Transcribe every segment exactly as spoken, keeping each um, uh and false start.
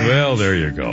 Well, there you go.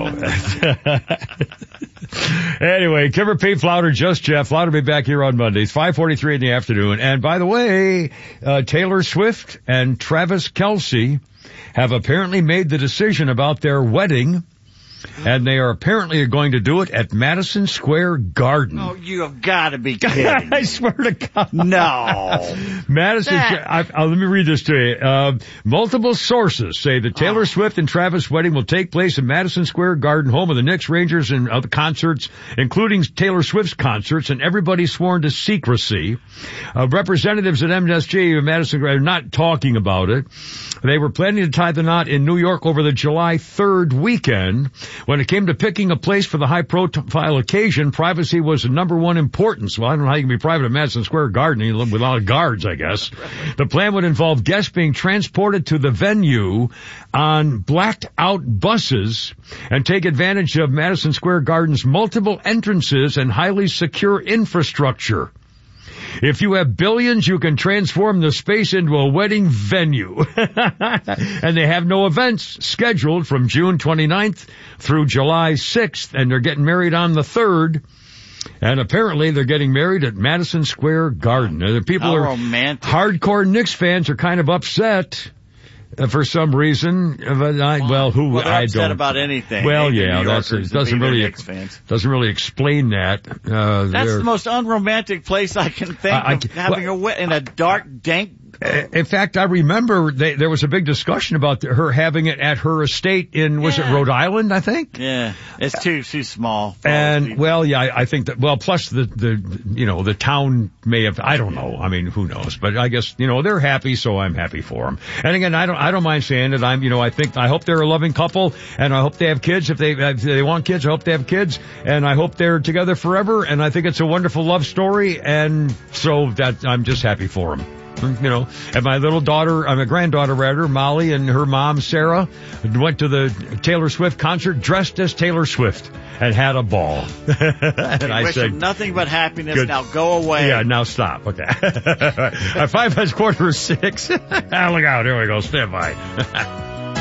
Anyway, Kimber Pete, Flounder, Just Jeff. Flounder will be back here on Mondays, five forty-three in the afternoon. And by the way, uh, Taylor Swift and Travis Kelce have apparently made the decision about their wedding. And they are apparently going to do it at Madison Square Garden. Oh, you have got to be kidding. I swear to God. No. Madison, I, I, let me read this to you. Uh, multiple sources say that Taylor oh. Swift and Travis' wedding will take place in Madison Square Garden, home of the Knicks, Rangers, and other concerts, including Taylor Swift's concerts, and everybody sworn to secrecy. Uh, representatives at M S G and Madison are not talking about it. They were planning to tie the knot in New York over the July third weekend. When it came to picking a place for the high-profile occasion, privacy was the number one importance. Well, I don't know how you can be private at Madison Square Garden. You live with a lot of guards, I guess. The plan would involve guests being transported to the venue on blacked-out buses and take advantage of Madison Square Garden's multiple entrances and highly secure infrastructure. If you have billions, you can transform the space into a wedding venue. And they have no events scheduled from June twenty-ninth through July sixth, and they're getting married on the third. And apparently they're getting married at Madison Square Garden. And the people How are romantic. Hardcore Knicks fans are kind of upset. Uh, for some reason, but I, well, who well, they're I upset don't about anything. Well, Anything yeah, New that's Yorkers it. Doesn't really Knicks fans. doesn't really explain that. Uh, that's the most unromantic place I can think I, I, of having well, a wedding in a dark, dank. In fact, I remember they, there was a big discussion about her having it at her estate in, was yeah. it Rhode Island, I think? Yeah, it's too, too small. And, well, yeah, I, I think that, well, plus the, the, you know, the town may have, I don't know, I mean, who knows, but I guess, you know, they're happy, so I'm happy for them. And again, I don't, I don't mind saying that I'm, you know, I think, I hope they're a loving couple, and I hope they have kids. If they, if they want kids, I hope they have kids, and I hope they're together forever, and I think it's a wonderful love story, and so that, I'm just happy for them. You know, and my little daughter, I'm a granddaughter rather, Molly, and her mom, Sarah, went to the Taylor Swift concert dressed as Taylor Swift and had a ball. And I wish said, them nothing but happiness. Good. Now go away. Yeah, now stop. Okay. At five past quarter six. Ah, look out. Here we go. Stand by.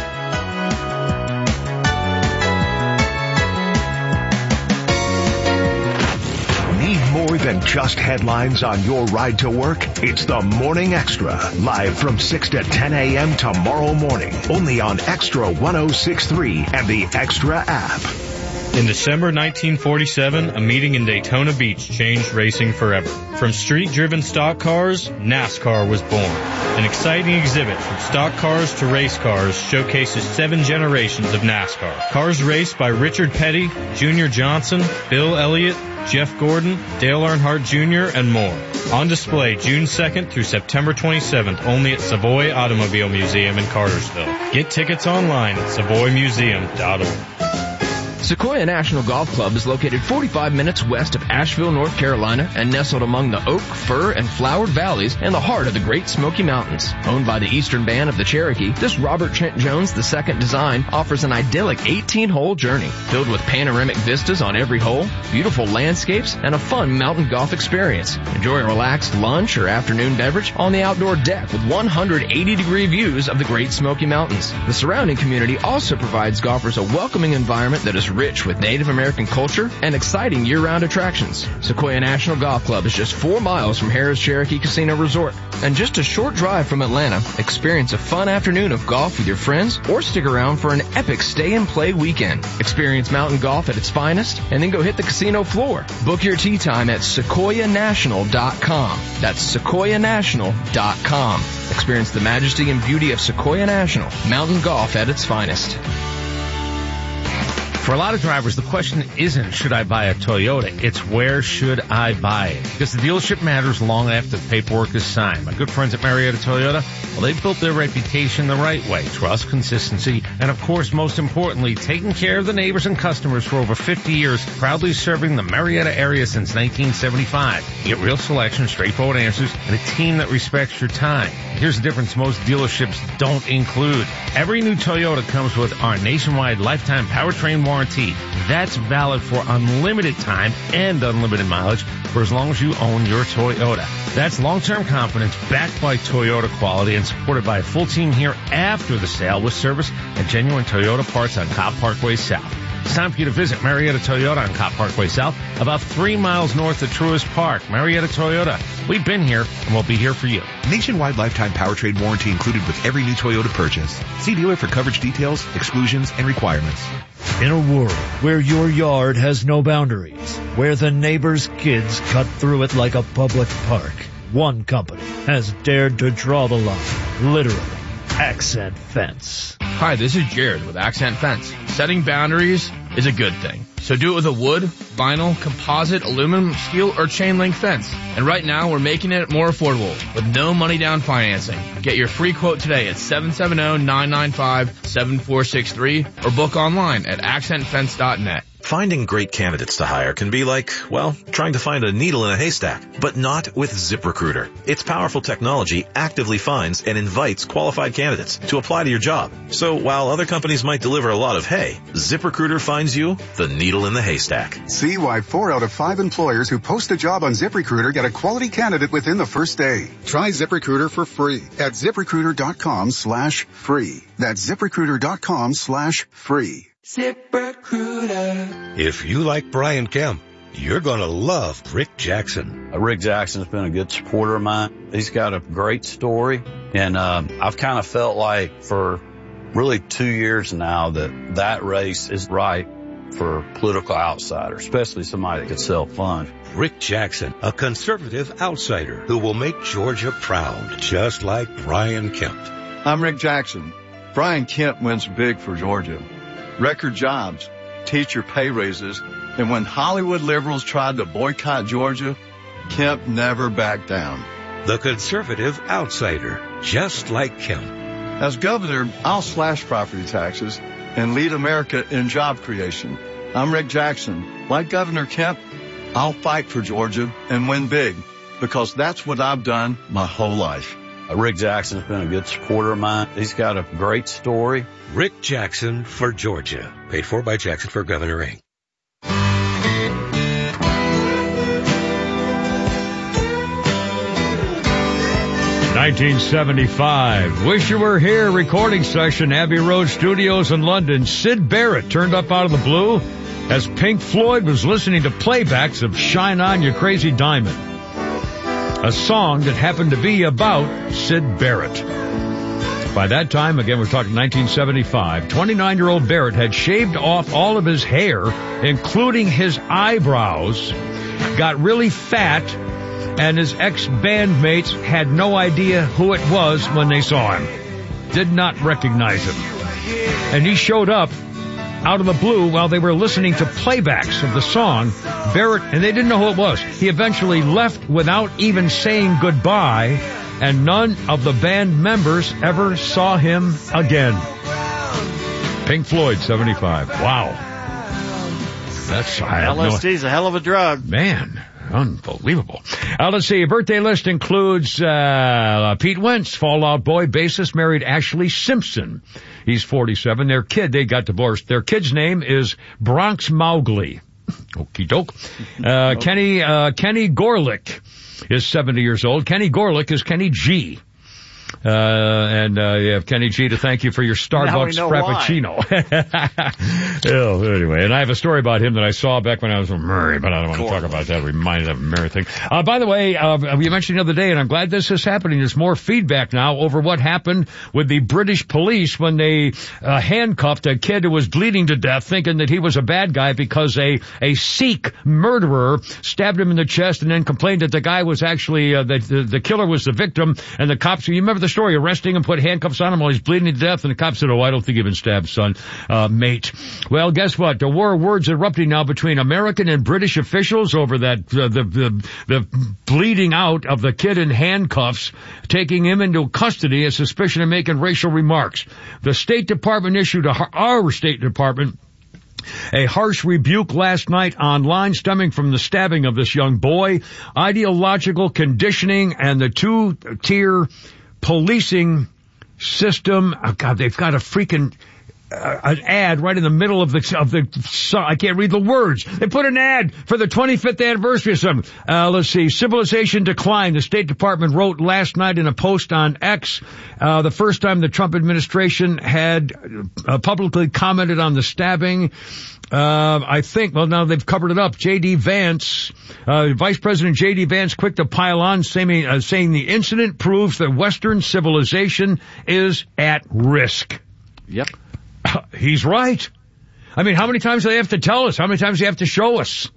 More than just headlines on your ride to work, it's the Morning Extra, live from six to ten a.m. tomorrow morning, only on Extra one oh six point three and the Extra app. In December nineteen forty-seven, a meeting in Daytona Beach changed racing forever. From street-driven stock cars, NASCAR was born. An exciting exhibit from stock cars to race cars showcases seven generations of NASCAR. Cars raced by Richard Petty, Junior Johnson, Bill Elliott, Jeff Gordon, Dale Earnhardt Junior, and more. On display June second through September twenty-seventh only at Savoy Automobile Museum in Cartersville. Get tickets online at savoy museum dot org. Sequoia National Golf Club is located forty-five minutes west of Asheville, North Carolina, and nestled among the oak, fir, and flowered valleys in the heart of the Great Smoky Mountains. Owned by the Eastern Band of the Cherokee, this Robert Trent Jones the second design offers an idyllic eighteen-hole journey filled with panoramic vistas on every hole, beautiful landscapes, and a fun mountain golf experience. Enjoy a relaxed lunch or afternoon beverage on the outdoor deck with one hundred eighty degree views of the Great Smoky Mountains. The surrounding community also provides golfers a welcoming environment that is rich with Native American culture and exciting year-round attractions. Sequoia National Golf Club is just four miles from Harrah's Cherokee Casino Resort and just a short drive from Atlanta. Experience a fun afternoon of golf with your friends or stick around for an epic stay-and-play weekend. Experience mountain golf at its finest and then go hit the casino floor. Book your tee time at sequoia national dot com. That's sequoia national dot com. Experience the majesty and beauty of Sequoia National, mountain golf at its finest. For a lot of drivers, the question isn't, should I buy a Toyota? It's, where should I buy it? Because the dealership matters long after the paperwork is signed. My good friends at Marietta Toyota, well, they've built their reputation the right way. Trust, consistency, and of course, most importantly, taking care of the neighbors and customers for over fifty years, proudly serving the Marietta area since nineteen seventy-five. You get real selection, straightforward answers, and a team that respects your time. Here's the difference most dealerships don't include. Every new Toyota comes with our nationwide lifetime powertrain warranty warranty. That's valid for unlimited time and unlimited mileage for as long as you own your Toyota. That's long-term confidence backed by Toyota quality and supported by a full team here after the sale with service and genuine Toyota parts on Cobb Parkway South. It's time for you to visit Marietta Toyota on Cobb Parkway South, about three miles north of Truist Park. Marietta Toyota. We've been here, and we'll be here for you. Nationwide lifetime powertrain warranty included with every new Toyota purchase. See dealer for coverage details, exclusions, and requirements. In a world where your yard has no boundaries, where the neighbor's kids cut through it like a public park, one company has dared to draw the line, literally. Accent Fence. Hi, this is Jared with Accent Fence. Setting boundaries is a good thing. So do it with a wood, vinyl, composite, aluminum, steel, or chain link fence. And right now, we're making it more affordable with no money down financing. Get your free quote today at seven seven zero, nine nine five, seven four six three or book online at accent fence dot net. Finding great candidates to hire can be like, well, trying to find a needle in a haystack, but not with ZipRecruiter. Its powerful technology actively finds and invites qualified candidates to apply to your job. So while other companies might deliver a lot of hay, ZipRecruiter finds you the needle in the haystack. See why four out of five employers who post a job on ZipRecruiter get a quality candidate within the first day. Try ZipRecruiter for free at ZipRecruiter.com slash free. That's ZipRecruiter.com slash free. ZipRecruiter. If you like Brian Kemp, you're going to love Rick Jackson. Uh, Rick Jackson's been a good supporter of mine. He's got a great story, and uh, I've kind of felt like for really two years now that that race is right for a political outsider, especially somebody that could sell funds. Rick Jackson, a conservative outsider who will make Georgia proud, just like Brian Kemp. I'm Rick Jackson. Brian Kemp wins big for Georgia. Record jobs, teacher pay raises, and when Hollywood liberals tried to boycott Georgia, Kemp never backed down. The conservative outsider, just like Kemp. As governor, I'll slash property taxes and lead America in job creation. I'm Rick Jackson. Like Governor Kemp, I'll fight for Georgia and win big, because that's what I've done my whole life. Uh, Rick Jackson's been a good supporter of mine. He's got a great story. Rick Jackson for Georgia. Paid for by Jackson for Governor Incorporated. nineteen seventy-five. Wish You Were Here recording session, Abbey Road Studios in London. Sid Barrett turned up out of the blue as Pink Floyd was listening to playbacks of Shine On You Crazy Diamond, a song that happened to be about Sid Barrett. By that time, again, we're talking nineteen seventy-five, twenty-nine-year-old Barrett had shaved off all of his hair, including his eyebrows, got really fat, and his ex-bandmates had no idea who it was when they saw him. Did not recognize him. And he showed up out of the blue while they were listening to playbacks of the song. Barrett, and they didn't know who it was. He eventually left without even saying goodbye, and none of the band members ever saw him again. Pink Floyd, seventy-five. Wow. That's, I L S D's a hell of a drug. Man. Unbelievable. Uh, let's see. A birthday list includes uh Pete Wentz, Fall Out Boy bassist, married Ashley Simpson. He's forty-seven. Their kid, they got divorced. Their kid's name is Bronx Mowgli. Okie doke. Uh, Kenny, uh, Kenny Gorlick is seventy years old. Kenny Gorlick is Kenny G. Uh, and, uh, you have Kenny G to thank you for your Starbucks Frappuccino. Oh, anyway, and I have a story about him that I saw back when I was in Murray, but I don't want to talk about that. Reminded of a Murray thing. Uh, by the way, uh, we mentioned the other day, and I'm glad this is happening. There's more feedback now over what happened with the British police when they, uh, handcuffed a kid who was bleeding to death, thinking that he was a bad guy because a, a Sikh murderer stabbed him in the chest and then complained that the guy was actually, uh, the, the, the killer was the victim, and the cops, you remember the story, arresting him, put handcuffs on him while he's bleeding to death, and the cops said, oh, I don't think you've been stabbed, son, uh, mate. Well, guess what? The war of words erupting now between American and British officials over that, uh, the, the, the bleeding out of the kid in handcuffs, taking him into custody as suspicion of making racial remarks. The State Department issued a, our State Department a harsh rebuke last night online stemming from the stabbing of this young boy, ideological conditioning, and the two-tier policing system. Oh, God, they've got a freaking uh, an ad right in the middle of the, of the, I can't read the words. They put an ad for the twenty-fifth anniversary of something. Uh, let's see. Civilization declined. The State Department wrote last night in a post on X, uh, the first time the Trump administration had uh, publicly commented on the stabbing. Uh, I think, well, now they've covered it up. J D. Vance, uh, Vice President J D. Vance quick to pile on, saying, uh, saying the incident proves that Western civilization is at risk. Yep. He's right. I mean, how many times do they have to tell us? How many times do they have to show us?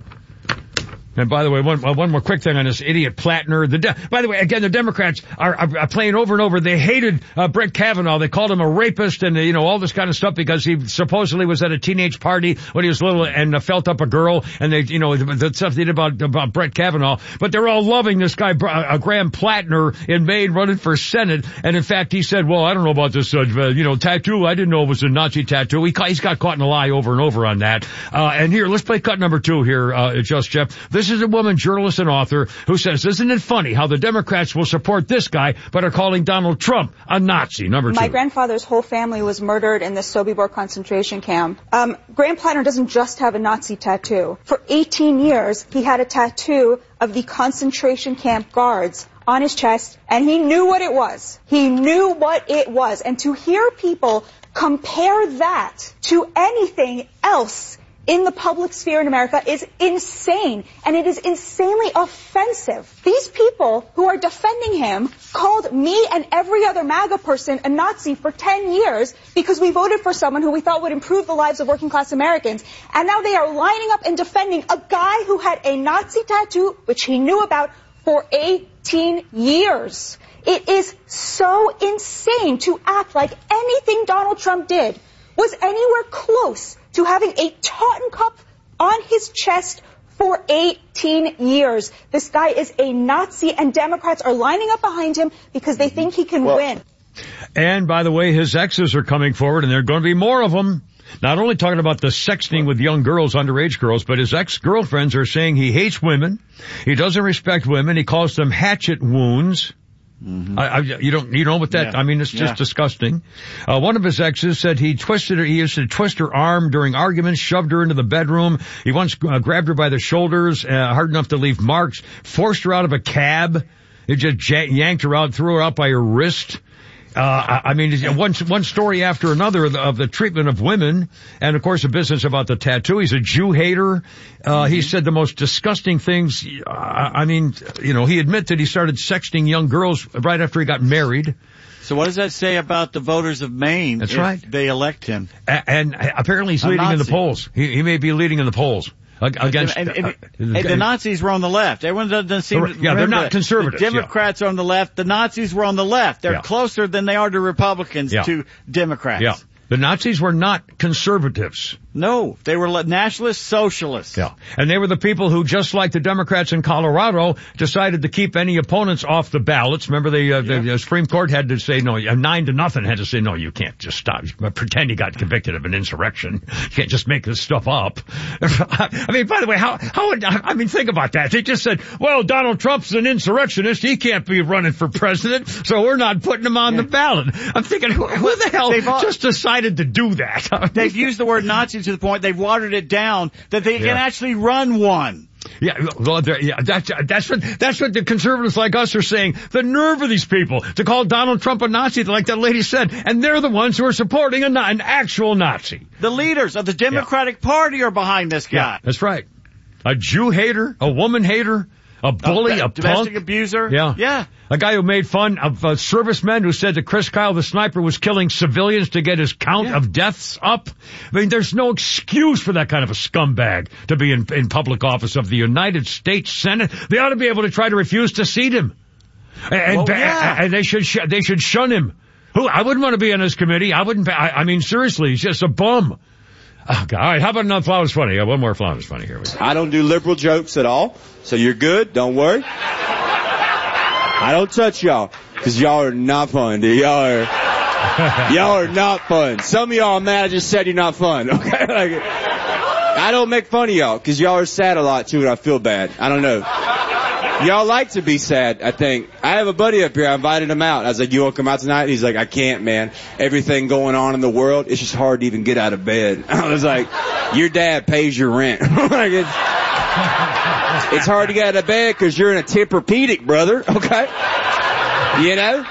And by the way, one, one more quick thing on this idiot Plattner. The de- by the way, again, the Democrats are, are, are playing over and over. They hated uh, Brett Kavanaugh. They called him a rapist and, uh, you know, all this kind of stuff because he supposedly was at a teenage party when he was little and uh, felt up a girl. And they, you know, the, the stuff they did about, about Brett Kavanaugh. But they're all loving this guy, uh, Graham Plattner, in Maine running for Senate. And in fact, he said, well, I don't know about this, uh, you know, tattoo. I didn't know it was a Nazi tattoo. He, he's got caught in a lie over and over on that. Uh, and here, let's play cut number two here, uh, Just Jeff. This is a woman, journalist and author, who says, isn't it funny how the Democrats will support this guy but are calling Donald Trump a Nazi? Number two. My grandfather's whole family was murdered in the Sobibor concentration camp. Um, Graham Plattner doesn't just have a Nazi tattoo. For eighteen years, he had a tattoo of the concentration camp guards on his chest, and he knew what it was. He knew what it was. And to hear people compare that to anything else in the public sphere in America is insane, and it is insanely offensive. These people who are defending him called me and every other MAGA person a Nazi for ten years because we voted for someone who we thought would improve the lives of working class Americans, and now they are lining up and defending a guy who had a Nazi tattoo, which he knew about, for eighteen years. It is so insane to act like anything Donald Trump did was anywhere close to having a Totten cup on his chest for eighteen years. This guy is a Nazi, and Democrats are lining up behind him because they think he can well, win. And by the way, his exes are coming forward, and there are going to be more of them. Not only talking about the sexting with young girls, underage girls, but his ex-girlfriends are saying he hates women, he doesn't respect women, he calls them hatchet wounds. Mm-hmm. I, I, you don't, you know what that, yeah. I mean, it's just yeah. disgusting. Uh, one of his exes said he twisted her, he used to twist her arm during arguments, shoved her into the bedroom. He once uh, grabbed her by the shoulders, uh, hard enough to leave marks, forced her out of a cab. He just j- yanked her out, threw her out by her wrist. Uh, I, I mean, one, one story after another of the, of the treatment of women, and of course a business about the tattoo. He's a Jew hater. Uh, he said the most disgusting things. Uh, I mean, you know, he admitted he started sexting young girls right after he got married. So what does that say about the voters of Maine? That's if right. They elect him. A- and apparently he's a leading Nazi. in the polls. He, he may be leading in the polls. Against, and, and, uh, and the Nazis were on the left. Everyone doesn't seem to yeah, they're not that. conservatives. The Democrats yeah. are on the left. The Nazis were on the left. They're yeah. closer than they are to Republicans yeah. to Democrats. Yeah. The Nazis were not conservatives. No, they were nationalist socialists. Yeah. And they were the people who, just like the Democrats in Colorado, decided to keep any opponents off the ballots. Remember, the, uh, yeah. the Supreme Court had to say, no, nine to nothing had to say, no, you can't just stop. Pretend you got convicted of an insurrection. You can't just make this stuff up. I mean, by the way, how, how would, I mean, think about that. They just said, well, Donald Trump's an insurrectionist. He can't be running for president, so we're not putting him on yeah. the ballot. I'm thinking, who, who the hell all, just decided to do that? They've used the word Nazi to the point they've watered it down that they yeah. can actually run one. Yeah, well, yeah, that's, that's what, that's what the conservatives like us are saying. The nerve of these people to call Donald Trump a Nazi, like that lady said, and they're the ones who are supporting a, an actual Nazi. The leaders of the Democratic yeah. Party are behind this guy. Yeah, that's right. A Jew hater, a woman hater, a bully, a, a domestic punk. abuser. Yeah. Yeah. A guy who made fun of uh, servicemen who said that Chris Kyle the sniper was killing civilians to get his count yeah. of deaths up. I mean, there's no excuse for that kind of a scumbag to be in, in public office of the United States Senate. They ought to be able to try to refuse to seat him. And, well, yeah. and they should sh- they should shun him. Who I wouldn't want to be on his committee. I wouldn't. I, I mean, seriously, he's just a bum. Oh, God. All right, how about another Flowers Funny? Yeah, one more Flowers Funny here. I don't do liberal jokes at all, so you're good. Don't worry. I don't touch y'all, because y'all are not fun, dude. Y'all are, y'all are not fun. Some of y'all are mad I just said you're not fun, okay? Like, I don't make fun of y'all, because y'all are sad a lot, too, and I feel bad. I don't know. Y'all like to be sad, I think. I have a buddy up here. I invited him out. I was like, you want to come out tonight? He's like, I can't, man. Everything going on in the world, it's just hard to even get out of bed. I was like, your dad pays your rent. Like it's, it's hard to get out of bed because you're in a Tempur-Pedic, brother. Okay? You know?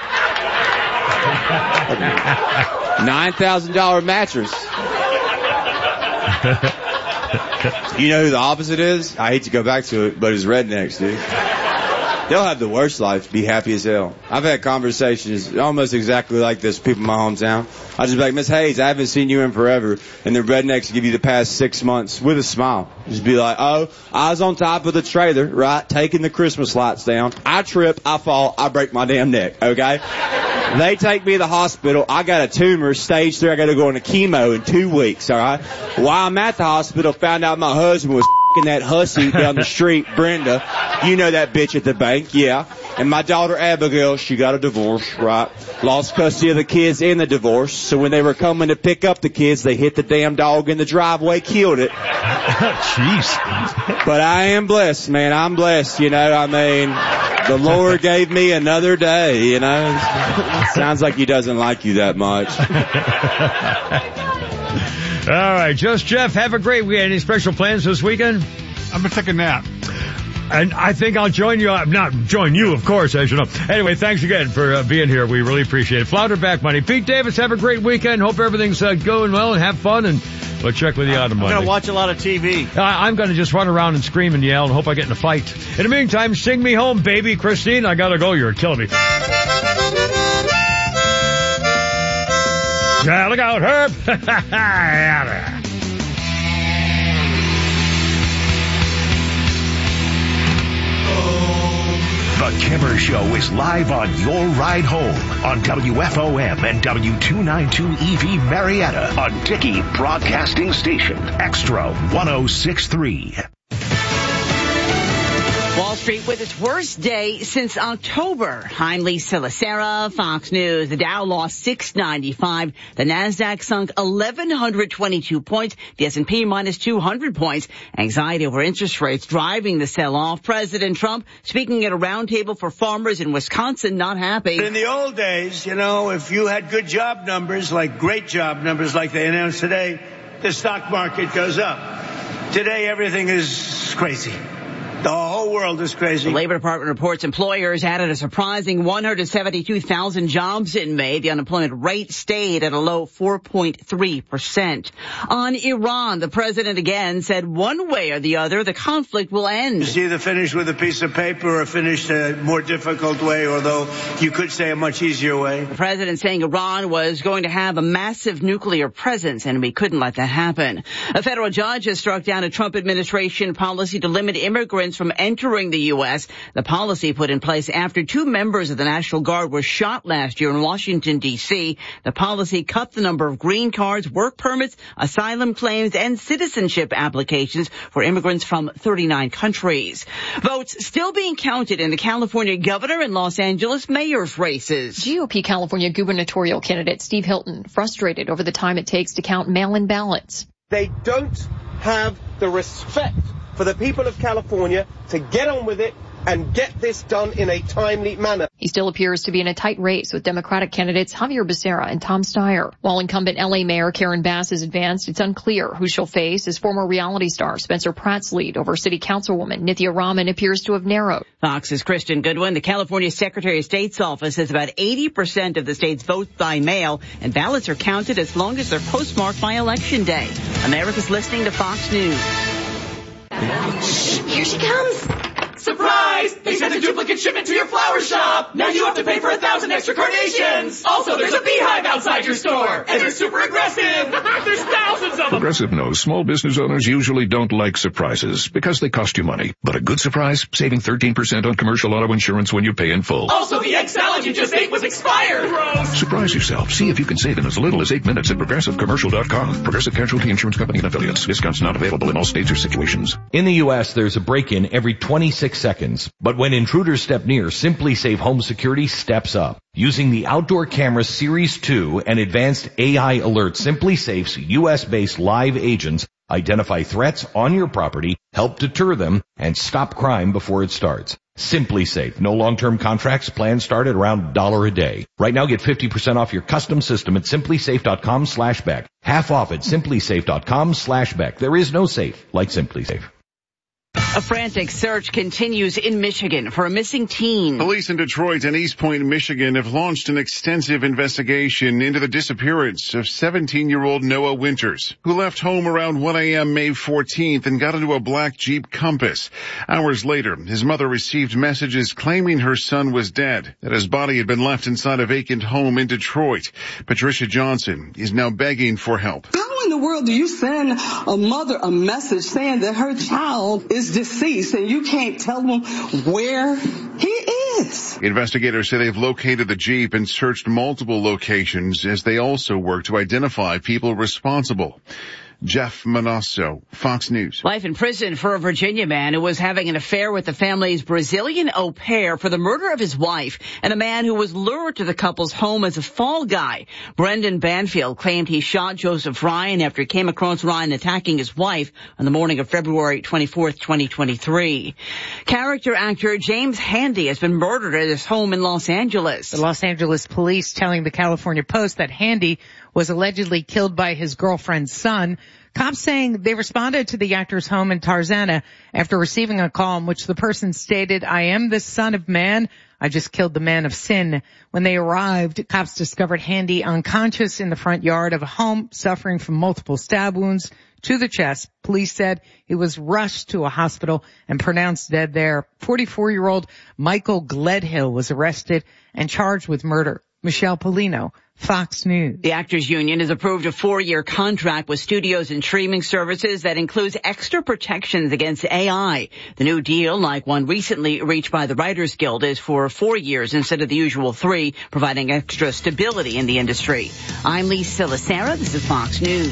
nine thousand dollars mattress. You know who the opposite is? I hate to go back to it, but it's rednecks, dude. They'll have the worst life, be happy as hell. I've had conversations almost exactly like this, people in my hometown. I just be like, Miss Hayes, I haven't seen you in forever. And the rednecks give you the past six months with a smile. Just be like, oh, I was on top of the trailer, right, taking the Christmas lights down. I trip, I fall, I break my damn neck, okay? They take me to the hospital. I got a tumor, stage three. I got to go into chemo in two weeks, all right? While I'm at the hospital, found out my husband was f***ing that hussy down the street, Brenda. You know that bitch at the bank, yeah. And my daughter Abigail, she got a divorce, right? Lost custody of the kids in the divorce. So when they were coming to pick up the kids, they hit the damn dog in the driveway, killed it. Jeez. But I am blessed, man. I'm blessed, you know. I mean, the Lord gave me another day, you know. Sounds like he doesn't like you that much. All right, Just Jeff, have a great weekend. Any special plans this weekend? I'm going to take a nap. And I think I'll join you. Not join you, of course, as you know. Anyway, thanks again for uh, being here. We really appreciate it. Flounder back money. Pete Davis, have a great weekend. Hope everything's uh, going well and have fun. And we'll check with you on Monday. I'm going to watch a lot of T V. Uh, I'm going to just run around and scream and yell and hope I get in a fight. In the meantime, sing me home, baby. Christine, I got to go. You're killing me. Yeah, look out, Herb. The Kimmer Show is live on your ride home on W F O M and W two ninety-two E V Marietta on Dickey Broadcasting Station, Extra one oh six point three. Wall Street with its worst day since October. I'm Lisa Lacera, Fox News. The Dow lost six ninety-five. The Nasdaq sunk eleven twenty-two points. The S and P minus two hundred points. Anxiety over interest rates driving the sell-off. President Trump speaking at a roundtable for farmers in Wisconsin, not happy. In the old days, you know, if you had good job numbers, like great job numbers like they announced today, the stock market goes up. Today, everything is crazy. The whole world is crazy. The Labor Department reports employers added a surprising one hundred seventy-two thousand jobs in May. The unemployment rate stayed at a low four point three percent. On Iran, the president again said one way or the other, the conflict will end. It's either finished with a piece of paper or finished a more difficult way, although you could say a much easier way. The president saying Iran was going to have a massive nuclear presence, and we couldn't let that happen. A federal judge has struck down a Trump administration policy to limit immigrants from entering the U S. The policy put in place after two members of the National Guard were shot last year in Washington, D C. The policy cut the number of green cards, work permits, asylum claims, and citizenship applications for immigrants from thirty-nine countries. Votes still being counted in the California governor and Los Angeles mayor's races. G O P California gubernatorial candidate Steve Hilton frustrated over the time it takes to count mail-in ballots. They don't have the respect for the people of California to get on with it and get this done in a timely manner. He still appears to be in a tight race with Democratic candidates Javier Becerra and Tom Steyer. While incumbent L A Mayor Karen Bass is advanced, it's unclear who she'll face as former reality star Spencer Pratt's lead over City Councilwoman Nithya Raman appears to have narrowed. Fox's Christian Goodwin. The California Secretary of State's office says about eighty percent of the state's vote by mail, and ballots are counted as long as they're postmarked by Election Day. America's listening to Fox News. Here she comes. Surprise! They sent a duplicate shipment to your flower shop. Now you have to pay for a thousand extra carnations. Also, there's a beehive outside your store. And they're super aggressive. There's thousands of them. Progressive knows small business owners usually don't like surprises because they cost you money. But a good surprise, saving thirteen percent on commercial auto insurance when you pay in full. Also, the egg salad you just ate was expired. Gross. Surprise yourself. See if you can save in as little as eight minutes at progressive commercial dot com. Progressive Casualty Insurance Company and affiliates. Discounts not available in all states or situations. In the U S, there's a break-in every twenty-six seconds. But when intruders step near, SimpliSafe Home Security steps up. Using the Outdoor Camera Series two and advanced A I Alert, SimpliSafe's U S-based live agents Identify threats on your property, help deter them, and stop crime before it starts. Simply Safe. No long-term contracts. Plans start at around a dollar a day. Right now, get fifty percent off your custom system at simplysafe.com slash Beck. Half off at simplysafe.com slash Beck. There is no safe like Simply Safe. A frantic search continues in Michigan for a missing teen. Police in Detroit and East Point, Michigan have launched an extensive investigation into the disappearance of seventeen-year-old Noah Winters, who left home around one a.m. May fourteenth and got into a black Jeep Compass. Hours later, his mother received messages claiming her son was dead, that his body had been left inside a vacant home in Detroit. Patricia Johnson is now begging for help. How in the world do you send a mother a message saying that her child is deceased and you can't tell them where he is? Investigators say they've located the Jeep and searched multiple locations as they also work to identify people responsible. Jeff Manasso, Fox News. Life in prison for a Virginia man who was having an affair with the family's Brazilian au pair for the murder of his wife, and a man who was lured to the couple's home as a fall guy. Brendan Banfield claimed he shot Joseph Ryan after he came across Ryan attacking his wife on the morning of February twenty-fourth, twenty twenty-three. Character actor James Handy has been murdered at his home in Los Angeles. The Los Angeles police telling the California Post that Handy was allegedly killed by his girlfriend's son. Cops saying they responded to the actor's home in Tarzana after receiving a call in which the person stated, "I am the son of man. I just killed the man of sin." When they arrived, cops discovered Handy unconscious in the front yard of a home, suffering from multiple stab wounds to the chest. Police said he was rushed to a hospital and pronounced dead there. forty-four-year-old Michael Gledhill was arrested and charged with murder. Michelle Polino, Fox News. The Actors Union has approved a four-year contract with studios and streaming services that includes extra protections against A I. The new deal, like one recently reached by the Writers Guild, is for four years instead of the usual three, providing extra stability in the industry. I'm Lisa Lacera. This is Fox News.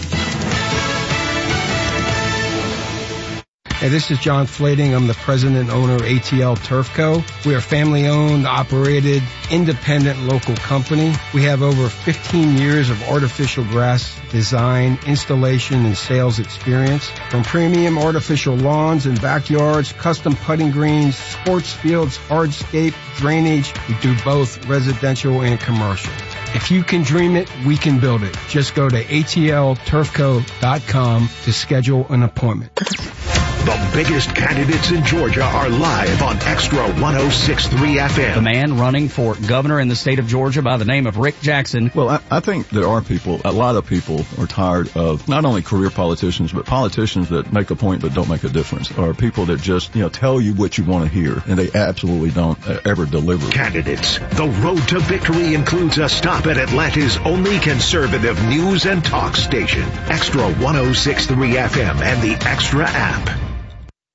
Hey, this is John Flading. I'm the president and owner of A T L Turf Co. We are a family-owned, operated, independent local company. We have over fifteen years of artificial grass design, installation, and sales experience. From premium artificial lawns and backyards, custom putting greens, sports fields, hardscape, drainage, we do both residential and commercial. If you can dream it, we can build it. Just go to A T L turf co dot com to schedule an appointment. The biggest candidates in Georgia are live on Extra one oh six point three F M. The man running for governor in the state of Georgia by the name of Rick Jackson. Well, I, I think there are people, a lot of people are tired of not only career politicians, but politicians that make a point but don't make a difference, or people that just, you know, tell you what you want to hear, and they absolutely don't uh, ever deliver. Candidates. The road to victory includes a stop at Atlanta's only conservative news and talk station, Extra one oh six point three F M and the Extra app.